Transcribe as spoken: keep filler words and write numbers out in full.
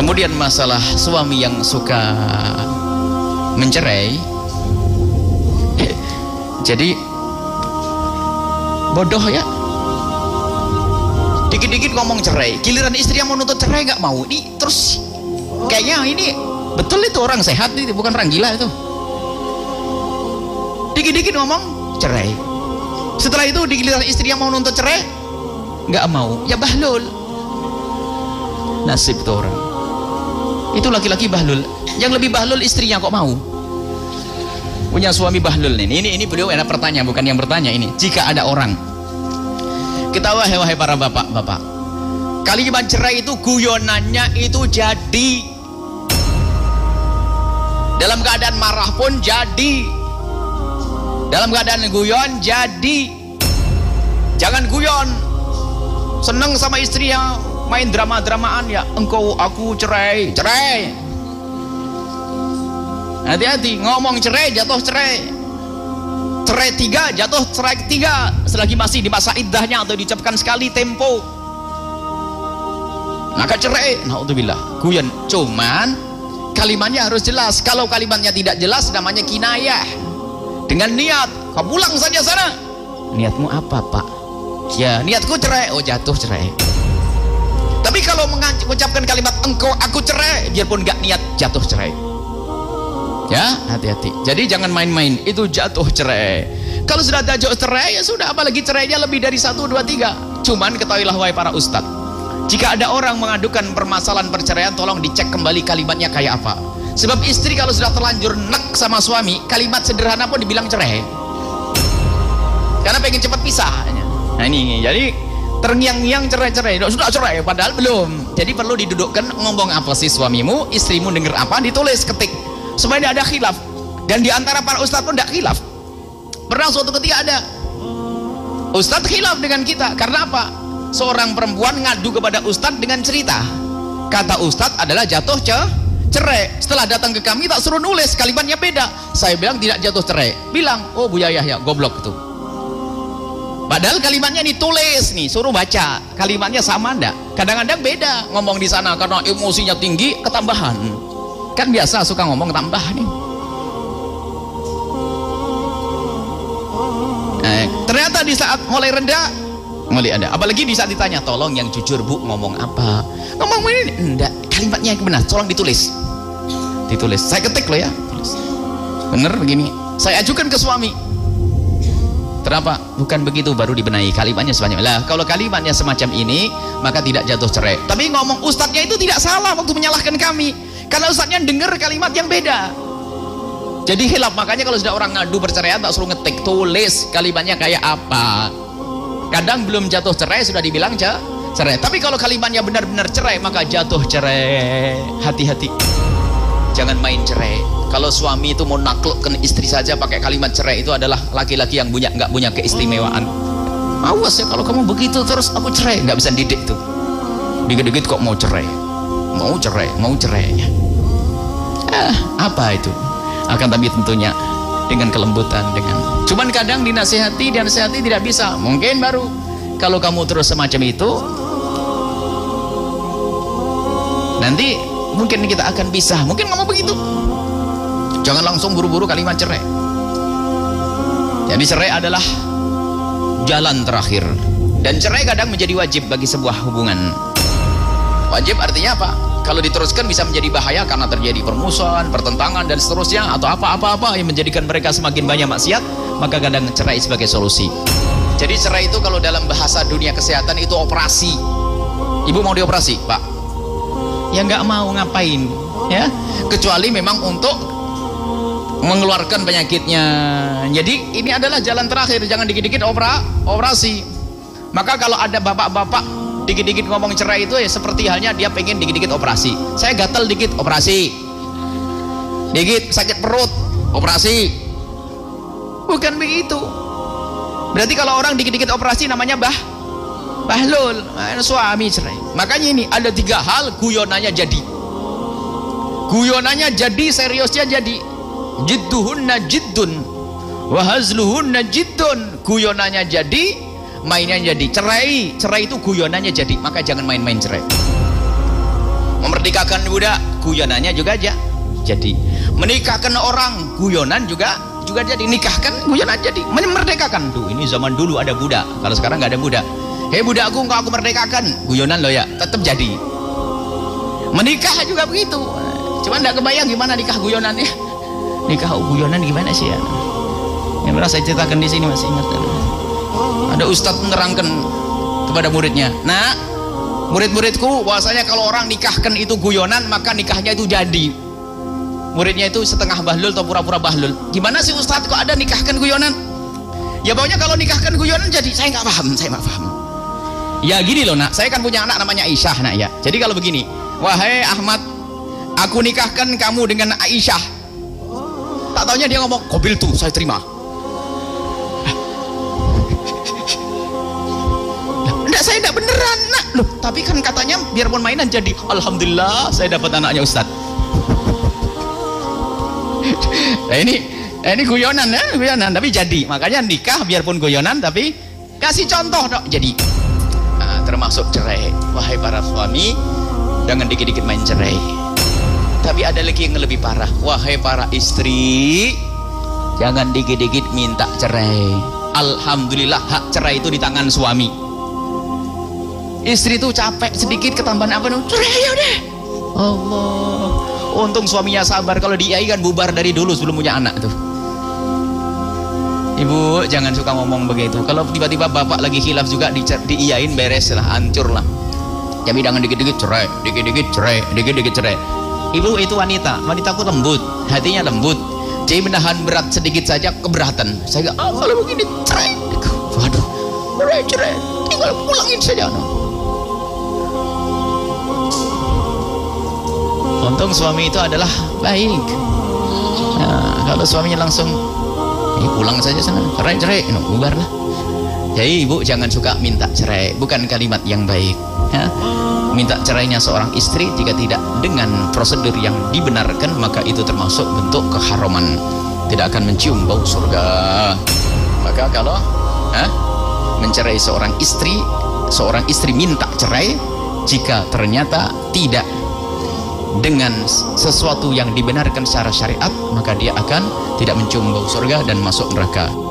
Kemudian masalah suami yang suka mencerai, jadi bodoh ya, dikit-dikit ngomong cerai, giliran istri yang mau nuntut cerai nggak mau. Ini terus kayaknya ini betul itu orang sehat, itu bukan orang gila itu. Dikit-dikit ngomong cerai, setelah itu di giliran istri yang mau nuntut cerai nggak mau, ya bahlul. Nasib tuh orang itu, laki-laki bahlul. Yang lebih bahlul istrinya kok mau. Punya suami bahlul nih. Ini ini beliau ada pertanyaan, bukan yang bertanya ini. Jika ada orang, kita wahai wahai para bapak-bapak, kalimat cerai itu guyonannya itu jadi, dalam keadaan marah pun jadi, dalam keadaan guyon jadi. Jangan guyon, seneng sama istrinya main drama-dramaan ya, engkau aku cerai, cerai. Hati-hati, ngomong cerai jatuh cerai, cerai tiga jatuh cerai ketiga selagi masih di masa iddahnya atau diucapkan sekali tempo, maka cerai. Naudzubillah, guyon. Cuman kalimatnya harus jelas. Kalau kalimatnya tidak jelas namanya kinayah, dengan niat kau pulang saja sana. Niatmu apa pak? Ya niatku cerai. Oh jatuh cerai. Tapi kalau mengucapkan kalimat engkau aku cerai, biarpun gak niat, jatuh cerai. Ya hati-hati. Jadi jangan main-main, itu jatuh cerai. Kalau sudah jatuh cerai ya sudah, apalagi cerainya lebih dari satu dua tiga. Cuman ketahuilah wahai para ustadz, jika ada orang mengadukan permasalahan perceraian, tolong dicek kembali kalimatnya kayak apa. Sebab istri kalau sudah terlanjur nek sama suami, kalimat sederhana pun dibilang cerai, karena pengen cepat pisah. Nah ini jadi terngiang-ngiang cerai-cerai, sudah cerai padahal belum. Jadi perlu didudukkan, ngomong apa sih suamimu, istrimu denger apa, ditulis, ketik, supaya tidak ada khilaf. Dan diantara para ustadz pun tidak khilaf. Pernah suatu ketika ada ustadz khilaf dengan kita. Karena apa? Seorang perempuan ngadu kepada ustadz dengan cerita, kata ustadz adalah jatuh ce cerai. Setelah datang ke kami tak suruh nulis, kalimatnya beda. Saya bilang tidak jatuh cerai, bilang oh Bu Yahya ya goblok tuh. Padahal kalimatnya ditulis nih, suruh baca, kalimatnya sama ndak? Kadang-kadang beda, ngomong di sana karena emosinya tinggi ketambahan. Kan biasa suka ngomong tambah nih. Eh, ternyata di saat mulai rendah, mulai ada. Apalagi di saat ditanya, tolong yang jujur Bu, ngomong apa? Ngomong ini enggak, kalimatnya yang benar, tolong ditulis. Ditulis, saya ketik loh ya. Tulis. Bener begini, saya ajukan ke suami. Kenapa? Bukan begitu, baru dibenahi kalimatnya semacam lah. Kalau kalimatnya semacam ini, maka tidak jatuh cerai. Tapi ngomong ustadznya itu tidak salah waktu menyalahkan kami, karena ustadznya dengar kalimat yang beda. Jadi hilaf. Makanya kalau sudah orang ngadu perceraian tak suruh ngetik, tulis kalimatnya kayak apa. Kadang belum jatuh cerai sudah dibilang cerai. Tapi kalau kalimatnya benar-benar cerai, maka jatuh cerai. Hati-hati, jangan main cerai. Kalau suami itu mau naklukkan istri saja pakai kalimat cerai, itu adalah laki-laki yang punya nggak punya keistimewaan. Awas ya kalau kamu begitu terus aku cerai, nggak bisa didik tuh. Dikit-dikit kok mau cerai, mau cerai, mau cerai. Ah, apa itu? Akan tapi tentunya dengan kelembutan, dengan. Cuman kadang dinasihati, dinasihati tidak bisa. Mungkin baru kalau kamu terus semacam itu, nanti mungkin kita akan pisah. Mungkin kamu begitu. Jangan langsung buru-buru kalimat cerai. Jadi cerai adalah jalan terakhir. Dan cerai kadang menjadi wajib bagi sebuah hubungan. Wajib artinya apa? Kalau diteruskan bisa menjadi bahaya karena terjadi permusuhan, pertentangan dan seterusnya, atau apa-apa-apa yang menjadikan mereka semakin banyak maksiat, maka kadang cerai sebagai solusi. Jadi cerai itu kalau dalam bahasa dunia kesehatan itu operasi. Ibu mau dioperasi, Pak? Ya nggak mau, ngapain? Ya, kecuali memang untuk mengeluarkan penyakitnya. Jadi ini adalah jalan terakhir. Jangan dikit-dikit opera, operasi. Maka kalau ada bapak-bapak dikit-dikit ngomong cerai itu ya seperti halnya dia pengen dikit-dikit operasi. Saya gatal dikit, operasi. Dikit sakit perut, operasi. Bukan begitu. Berarti kalau orang dikit-dikit operasi namanya bah bahlul, suami cerai. Makanya ini ada tiga hal guyonannya jadi. Guyonannya jadi, seriusnya jadi. Jidduhunna jiddun wa hazluhunna jiddun. Guyonannya jadi, mainnya jadi. Cerai, cerai itu guyonannya jadi. Maka jangan main-main cerai. Memerdekakan budak, guyonannya juga aja jadi. Menikahkan orang, guyonan juga juga jadi. Nikahkan, guyonan jadi. Memerdekakan, tuh ini zaman dulu ada budak, kalau sekarang nggak ada budak. Hei budakku, engkau aku merdekakan, guyonan lo ya, tetap jadi. Menikah juga begitu. Cuman nggak kebayang gimana nikah guyonannya. Nikah guyonan gimana sih ya? Yang pernah saya ceritakan di sini masih ingat. Ada ustadz menerangkan kepada muridnya, nah murid-muridku, bahwasanya kalau orang nikahkan itu guyonan, maka nikahnya itu jadi. Muridnya itu setengah bahlul atau pura-pura bahlul. Gimana sih ustadz kok ada nikahkan guyonan? Ya pokoknya kalau nikahkan guyonan jadi. Saya nggak paham, saya nggak paham. Ya gini loh nak, saya kan punya anak namanya Aisyah nak ya. Jadi kalau begini, wahai Ahmad, aku nikahkan kamu dengan Aisyah. Tak taunya dia ngomong, kobil tuh saya terima. Enggak, saya enggak beneran nak. Loh, tapi kan katanya biarpun mainan jadi. Alhamdulillah saya dapat anaknya Ustadz. Nah ini ini guyonan ya, guyonan tapi jadi. Makanya nikah biarpun guyonan tapi kasih contoh dok jadi. Nah, termasuk cerai. Wahai para suami, jangan dikit-dikit main cerai. Tapi ada lagi yang lebih parah. Wahai para istri, jangan dikit-dikit minta cerai. Alhamdulillah hak cerai itu di tangan suami. Istri tuh capek sedikit ketambahan apa nih? Cerai ya udah. Allah. Untung suaminya sabar. Kalau diiyain kan bubar dari dulu sebelum punya anak tuh. Ibu jangan suka ngomong begitu. Kalau tiba-tiba bapak lagi khilaf juga di diiyain, beres lah, hancur lah. Jadi jangan dikit-dikit cerai, dikit-dikit cerai, dikit-dikit cerai. Ibu itu wanita, wanitaku lembut, hatinya lembut. Jadi menahan berat sedikit saja keberatan. Saya ah, kalau begini cerai, waduh, cerai, cerai, tinggal pulangin saja. Untung suami itu adalah baik. Nah, kalau suaminya langsung, eh, pulang saja sana, cerai, cerai, no, bubar lah. Jadi ibu jangan suka minta cerai, bukan kalimat yang baik. Ya. Minta cerainya seorang istri jika tidak dengan prosedur yang dibenarkan, maka itu termasuk bentuk keharaman, tidak akan mencium bau surga. Maka kalau eh, mencerai seorang istri, seorang istri minta cerai jika ternyata tidak dengan sesuatu yang dibenarkan secara syariat, maka dia akan tidak mencium bau surga dan masuk neraka.